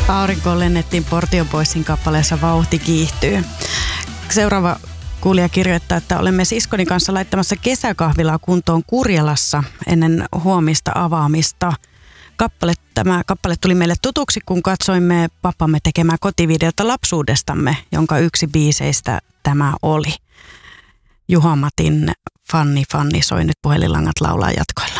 Aurinkoon lennettiin Portion Boysin kappaleessa Vauhti kiihtyy. Seuraava kuulija kirjoittaa, että olemme siskoni kanssa laittamassa kesäkahvilaa kuntoon Kurjalassa ennen huomista avaamista. Tämä kappale tuli meille tutuksi, kun katsoimme papamme tekemää kotivideota lapsuudestamme, jonka yksi biiseistä tämä oli. Juha Matin Fanni soi nyt puhelinlangat laulaa jatkoilla.